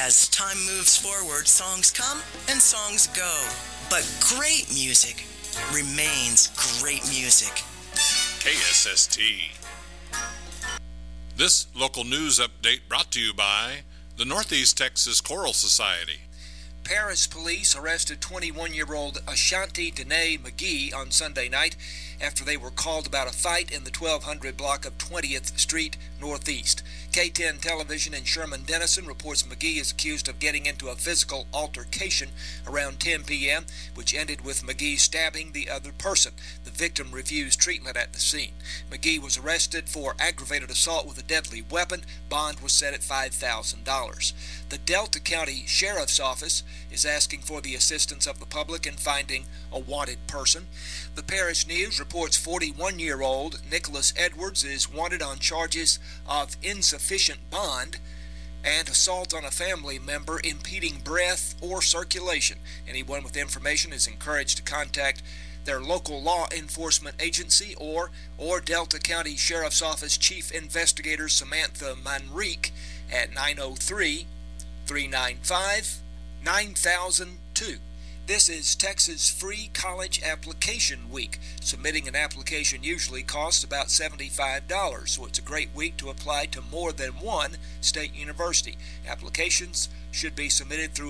As time moves forward, songs come and songs go. But great music remains great music. KSST. This local news update brought to you by the Northeast Texas Choral Society. Paris police arrested 21-year-old Ashanti Danae McGee on Sunday night after they were called about a fight in the 1200 block of 20th Street Northeast. K10 Television in Sherman Denison reports McGee is accused of getting into a physical altercation around 10 p.m., which ended with McGee stabbing the other person. The victim refused treatment at the scene. McGee was arrested for aggravated assault with a deadly weapon. Bond was set at $5,000. The Delta County Sheriff's Office is asking for the assistance of the public in finding a wanted person. The Parish News reports 41-year-old Nicholas Edwards is wanted on charges of insufficient bond and assault on a family member impeding breath or circulation. Anyone with information is encouraged to contact their local law enforcement agency or Delta County Sheriff's Office Chief Investigator Samantha Manrique at 903-395-9002. This is Texas Free College Application Week. Submitting an application usually costs about $75, so it's a great week to apply to more than one state university. Applications should be submitted through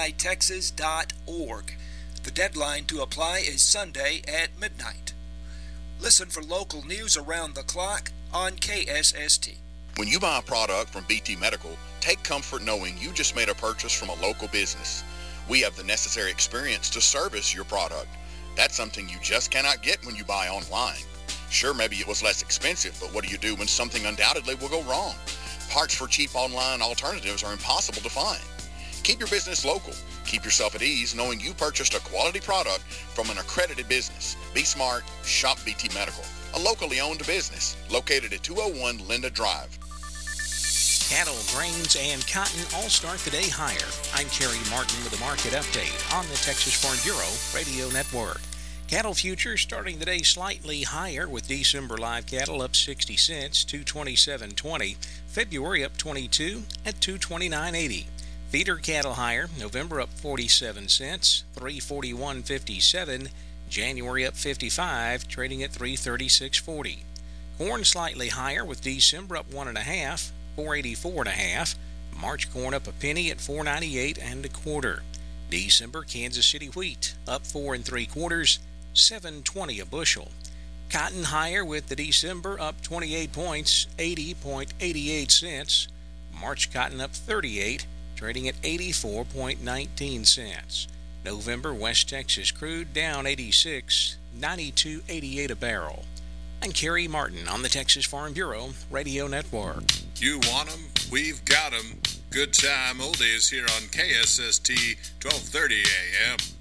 applytexas.org. The deadline to apply is Sunday at midnight. Listen for local news around the clock on KSST. When you buy a product from BT Medical, take comfort knowing you just made a purchase from a local business. We have the necessary experience to service your product. That's something you just cannot get when you buy online. Sure, maybe it was less expensive, but what do you do when something undoubtedly will go wrong? Parts for cheap online alternatives are impossible to find. Keep your business local. Keep yourself at ease knowing you purchased a quality product from an accredited business. Be smart, shop BT Medical, a locally owned business located at 201 Linda Drive. Cattle, grains, and cotton all start the day higher. I'm Kerry Martin with a market update on the Texas Farm Bureau Radio Network. Cattle futures starting the day slightly higher with December live cattle up 60 cents, $227.20. February up 22 at $229.80. Feeder cattle higher, November up 47 cents, $341.57. January up 55, trading at $336.40. Corn slightly higher with December up 1.5, $484.5. March corn up a penny at $4.98 1/4. December Kansas City wheat up 4 3/4, $7.20 a bushel. Cotton higher with the December up 28 points, 80.88 cents. March cotton up 38, trading at 84.19 cents. November West Texas crude down 86, 92.88 a barrel. I'm Kerry Martin on the Texas Farm Bureau Radio Network. You want 'em? We've got 'em. Good time oldies here on KSST 1230 AM.